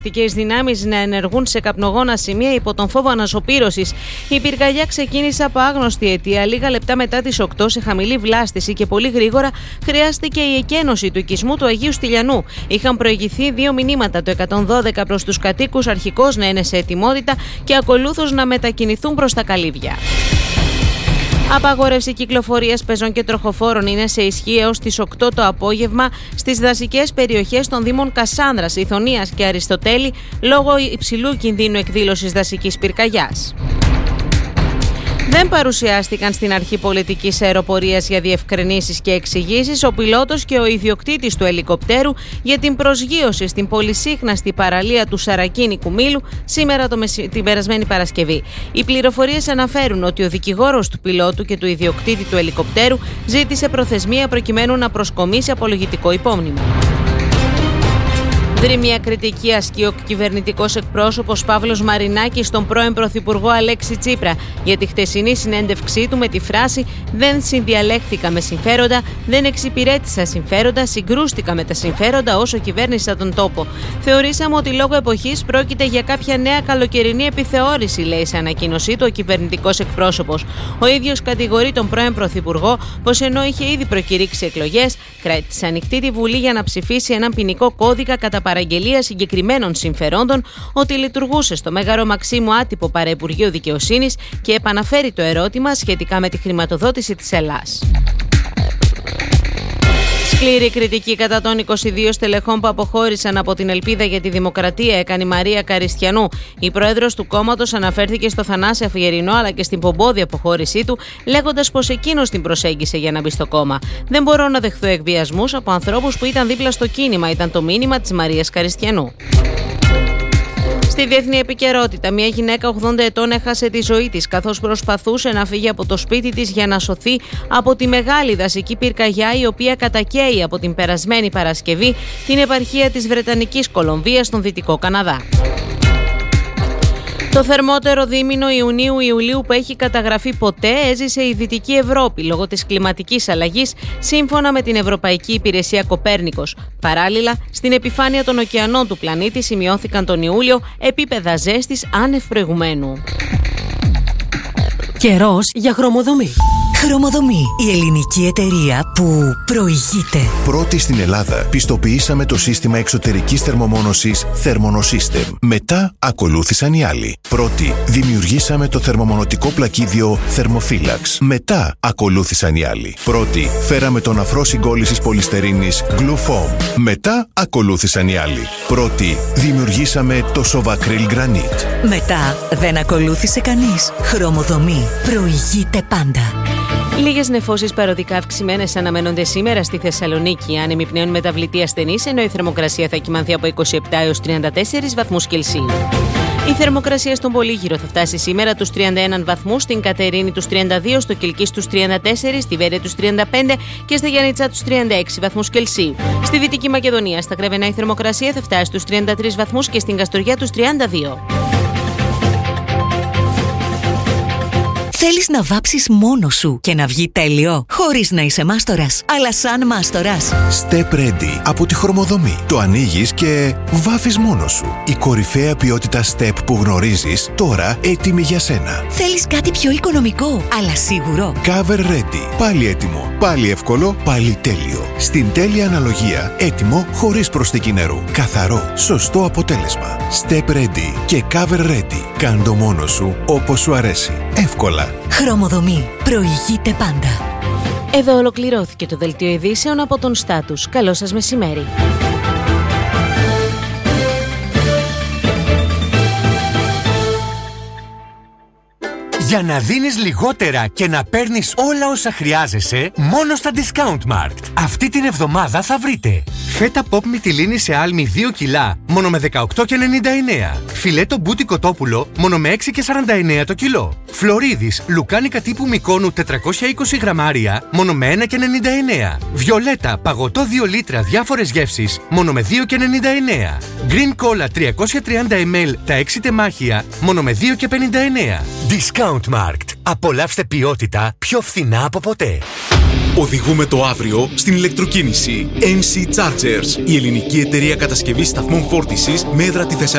δυνάμεις να ενεργούν σε καπνογόνα σημεία υπό τον φόβο ανασωπήρωσης. Η πυρκαγιά ξεκίνησε από άγνωστη αιτία λίγα λεπτά μετά τις 8 σε χαμηλή βλάστηση και πολύ γρήγορα χρειάστηκε η εκένωση του οικισμού του Αγίου Στυλιανού. Είχαν προηγηθεί 2 μηνύματα, το 112 προς τους κατοίκους αρχικώς να είναι σε ετοιμότητα και ακολούθως να μετακινηθούν προς τα καλύβια. Απαγόρευση κυκλοφορίας πεζών και τροχοφόρων είναι σε ισχύ έως τις 8 το απόγευμα στις δασικές περιοχές των δήμων Κασάνδρας, Ιθωνίας και Αριστοτέλη λόγω υψηλού κινδύνου εκδήλωσης δασικής πυρκαγιάς. Δεν παρουσιάστηκαν στην αρχή πολιτικής αεροπορίας για διευκρινήσεις και εξηγήσεις ο πιλότος και ο ιδιοκτήτης του ελικοπτέρου για την προσγείωση στην πολυσύχναστη παραλία του Σαρακίνικου Μήλου σήμερα την περασμένη Παρασκευή. Οι πληροφορίες αναφέρουν ότι ο δικηγόρος του πιλότου και του ιδιοκτήτη του ελικοπτέρου ζήτησε προθεσμία προκειμένου να προσκομίσει απολογητικό υπόμνημα. Δρυμία κριτική ασκεί ο κυβερνητικός εκπρόσωπος Παύλος Μαρινάκης στον πρώην Πρωθυπουργό Αλέξη Τσίπρα για τη χτεσινή συνέντευξή του με τη φράση «Δεν συνδιαλέχθηκα με συμφέροντα, δεν εξυπηρέτησα συμφέροντα, συγκρούστηκα με τα συμφέροντα όσο κυβέρνησα τον τόπο». Θεωρήσαμε ότι λόγω εποχής πρόκειται για κάποια νέα καλοκαιρινή επιθεώρηση, λέει σε ανακοίνωσή του ο κυβερνητικός εκπρόσωπος. Ο ίδιος κατηγορεί τον πρώην Πρωθυπουργό πως ενώ είχε ήδη προκηρύξει εκλογές, κράτησε ανοιχτή τη Βουλή για να ψηφίσει έναν ποινικό κώδικα κατά παραγγελία συγκεκριμένων συμφερόντων, ότι λειτουργούσε στο Μέγαρο Μαξίμου άτυπο Παραυπουργείο Δικαιοσύνης και επαναφέρει το ερώτημα σχετικά με τη χρηματοδότηση της Ελλάς. Σκληρή κριτική κατά των 22 στελεχών που αποχώρησαν από την Ελπίδα για τη Δημοκρατία έκανε η Μαρία Καριστιανού. Η πρόεδρος του κόμματος αναφέρθηκε στο Θανάση Αφιερινό αλλά και στην πομπόδη αποχώρησή του, λέγοντας πως εκείνος την προσέγγισε για να μπει στο κόμμα. «Δεν μπορώ να δεχθώ εκβιασμούς από ανθρώπους που ήταν δίπλα στο κίνημα», ήταν το μήνυμα της Μαρίας Καριστιανού. Στη διεθνή επικαιρότητα, μια γυναίκα 80 ετών έχασε τη ζωή της καθώς προσπαθούσε να φύγει από το σπίτι της για να σωθεί από τη μεγάλη δασική πυρκαγιά η οποία κατακαίει από την περασμένη Παρασκευή την επαρχία της Βρετανικής Κολομβίας στον Δυτικό Καναδά. Το θερμότερο δίμηνο Ιουνίου-Ιουλίου που έχει καταγραφεί ποτέ έζησε η Δυτική Ευρώπη λόγω της κλιματικής αλλαγής, σύμφωνα με την Ευρωπαϊκή Υπηρεσία Κοπέρνικος. Παράλληλα, στην επιφάνεια των ωκεανών του πλανήτη σημειώθηκαν τον Ιούλιο επίπεδα ζέστης άνευ προηγουμένου. Καιρός για χρωμοδομή. Χρωμοδομή, η ελληνική εταιρεία που προηγείται. Πρώτη στην Ελλάδα πιστοποιήσαμε το σύστημα εξωτερικής θερμομόνωσης Thermonosystem. Μετά ακολούθησαν οι άλλοι. Πρώτη δημιουργήσαμε το θερμομονωτικό πλακίδιο Thermophilax. Μετά ακολούθησαν οι άλλοι. Πρώτη φέραμε τον αφρό συγκόλλησης πολυστερίνης Glufoam. Μετά ακολούθησαν οι άλλοι. Πρώτη δημιουργήσαμε το Sovacryl Granite. Μετά δεν ακολούθησε κανείς. Χρωμοδομή προηγείται πάντα. Λίγες νεφώσεις παροδικά αυξημένες αναμένονται σήμερα στη Θεσσαλονίκη. Άνεμοι πνέων μεταβλητή ασθενής, ενώ η θερμοκρασία θα κυμανθεί από 27 έως 34 βαθμούς Κελσίου. Η θερμοκρασία στον Πολύγυρο θα φτάσει σήμερα τους 31 βαθμούς, στην Κατερίνη τους 32, στο Κιλκής τους 34, στη Βέρεια τους 35 και στα Γιάννητσά τους 36 βαθμούς Κελσίου. Στη Δυτική Μακεδονία, στα Κρεβενά, η θερμοκρασία θα φτάσει στους 33 βαθμούς και στην Καστοριά τους 32. Θέλεις να βάψεις μόνος σου και να βγει τέλειο, χωρίς να είσαι μάστορας, αλλά σαν μάστορας. Step Ready από τη Χρωμοδομή. Το ανοίγεις και βάφεις μόνος σου. Η κορυφαία ποιότητα Step που γνωρίζεις, τώρα έτοιμη για σένα. Θέλεις κάτι πιο οικονομικό, αλλά σίγουρο. Cover Ready. Πάλι έτοιμο. Πάλι εύκολο. Πάλι τέλειο. Στην τέλεια αναλογία. Έτοιμο χωρίς προσθήκη νερού. Καθαρό. Σωστό αποτέλεσμα. Step Ready και Cover Ready. Κάν' το μόνος σου όπως σου αρέσει. Εύκολα. Χρωμοδομή. Προηγείται πάντα. Εδώ ολοκληρώθηκε το δελτίο ειδήσεων από τον Στάτους. Καλό σας μεσημέρι. Για να δίνεις λιγότερα και να παίρνεις όλα όσα χρειάζεσαι, μόνο στα Discount Markt. Αυτή την εβδομάδα θα βρείτε φέτα pop μυτιλίνη σε άλμη 2 κιλά, μόνο με 18,99. Φιλέτο μπούτι κοτόπουλο, μόνο με 6,49 το κιλό. Φλωρίδης, λουκάνικα τύπου Μικόνου 420 γραμμάρια, μόνο με 1,99. Βιολέτα, παγωτό 2 λίτρα διάφορες γεύσεις, μόνο με 2,99. Green Cola 330 ml τα 6 τεμάχια, μόνο με 2,59. Discount Markt. Απολαύστε ποιότητα πιο φθηνά από ποτέ. Οδηγούμε το αύριο στην ηλεκτροκίνηση. NC Chargers, η ελληνική εταιρεία κατασκευής σταθμών φόρτισης με έδρα τη Θεσσαλονίκη.